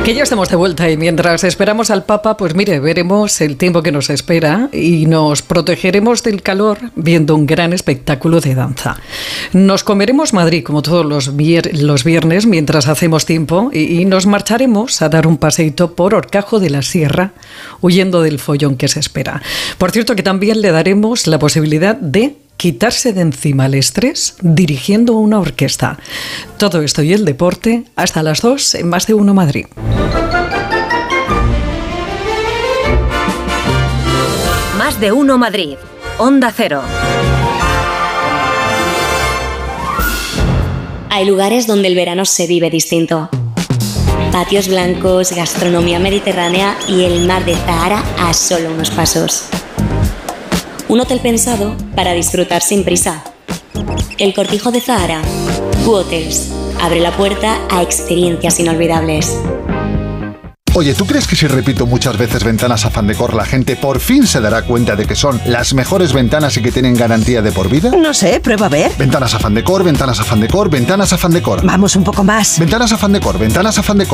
Que ya estamos de vuelta y mientras esperamos al Papa, pues mire, veremos el tiempo que nos espera y nos protegeremos del calor viendo un gran espectáculo de danza. Nos comeremos Madrid como todos los viernes mientras hacemos tiempo y nos marcharemos a dar un paseíto por Horcajo de la Sierra, huyendo del follón que se espera. Por cierto, que también le daremos la posibilidad de quitarse de encima el estrés dirigiendo una orquesta. Todo esto y el deporte hasta las 2 en Más de Uno Madrid. Más de Uno Madrid. Onda Cero. Hay lugares donde el verano se vive distinto. Patios blancos, gastronomía mediterránea y el mar de Zahara a solo unos pasos. Un hotel pensado para disfrutar sin prisa. El Cortijo de Zahara. Q-Hotels. Abre la puerta a experiencias inolvidables. Oye, ¿tú crees que si repito muchas veces Ventanas Afán Decor la gente por fin se dará cuenta de que son las mejores ventanas y que tienen garantía de por vida? No sé, prueba a ver. Ventanas Afán Decor, Ventanas Afán Decor, Ventanas Afán Decor. Vamos un poco más. Ventanas Afán Decor, Ventanas Afán Decor.